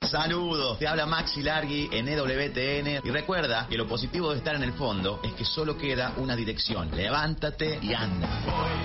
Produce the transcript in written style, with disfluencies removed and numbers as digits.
Saludos, te habla Maxi Largui en EWTN y recuerda que lo positivo de estar en el fondo es que solo queda una dirección. Levántate y anda.